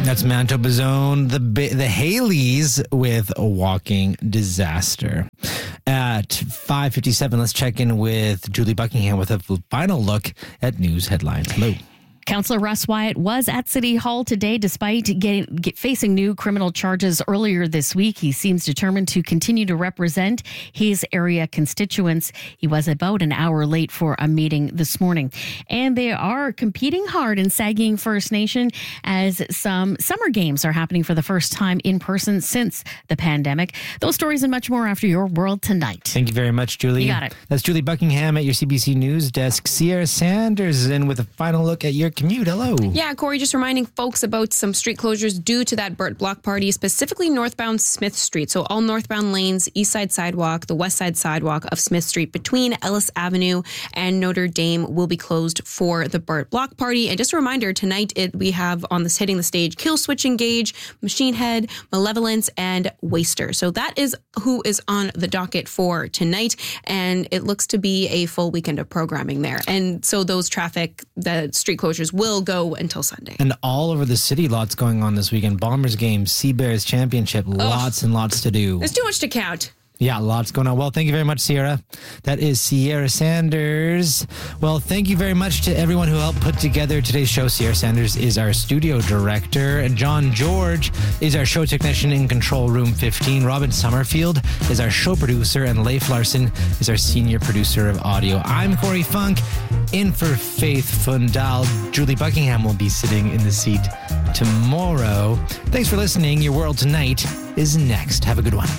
That's Manitoba's own the Haleys with a walking disaster. At 5:57, let's check in with Julie Buckingham with a final look at news headlines. Hello. Councillor Russ Wyatt was at City Hall today despite facing new criminal charges earlier this week. He seems determined to continue to represent his area constituents. He was about an hour late for a meeting this morning. And they are competing hard in Saugeen First Nation as some summer games are happening for the first time in person since the pandemic. Those stories and much more after your World Tonight. Thank you very much, Julie. You got it. That's Julie Buckingham at your CBC News desk. Sierra Sanders is in with a final look at your commute. Hello. Yeah, Corey, just reminding folks about some street closures due to that Burt block party, specifically northbound Smith Street. So all northbound lanes, east side sidewalk, the west side sidewalk of Smith Street between Ellis Avenue and Notre Dame will be closed for the Burt block party. And just a reminder, tonight we have on this hitting the stage Kill Switch Engage, Machine Head, Malevolence, and Waster. So that is who is on the docket for tonight. And it looks to be a full weekend of programming there. And so those the street closures will go until Sunday. And all over the city, lots going on this weekend. Bombers games, Sea Bears Championship, lots and lots to do. There's too much to count. Yeah, lots going on. Well, thank you very much, Sierra. That is Sierra Sanders. Well, thank you very much to everyone who helped put together today's show. Sierra Sanders is our studio director. And John George is our show technician in Control Room 15. Robin Summerfield is our show producer. And Leif Larson is our senior producer of audio. I'm Corey Funk, in for Faith Fundal. Julie Buckingham will be sitting in the seat tomorrow. Thanks for listening. Your World Tonight is next. Have a good one.